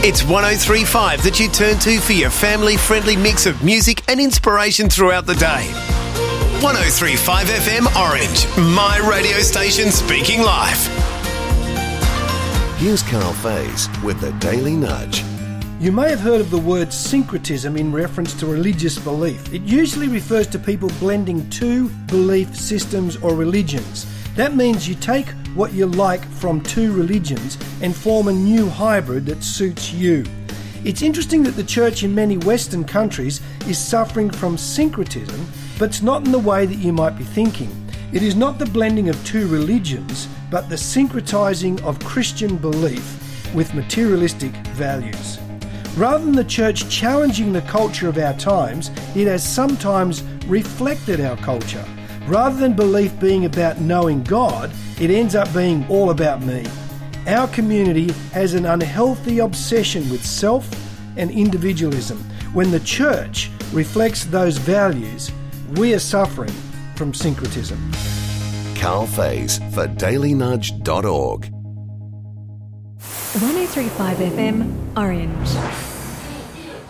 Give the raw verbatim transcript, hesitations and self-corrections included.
It's one oh three point five that you turn to for your family-friendly mix of music and inspiration throughout the day. one oh three point five F M Orange, my radio station speaking live. Here's Carl Faze with the Daily Nudge. You may have heard of the word syncretism in reference to religious belief. It usually refers to people blending two belief systems or religions. That means you take what you like from two religions and form a new hybrid that suits you. It's interesting that the church in many Western countries is suffering from syncretism, but it's not in the way that you might be thinking. It is not the blending of two religions, but the syncretizing of Christian belief with materialistic values. Rather than the church challenging the culture of our times, it has sometimes reflected our culture. Rather than belief being about knowing God, it ends up being all about me. Our community has an unhealthy obsession with self and individualism. When the church reflects those values, we are suffering from syncretism. Carl Faze for daily nudge dot org. one oh three point five F M Orange.